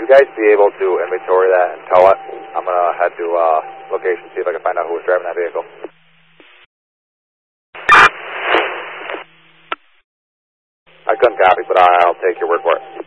guys be able to inventory that and tow it? I'm going to head to location, see if I can find out who was driving that vehicle. I couldn't copy, but I'll take your word for it.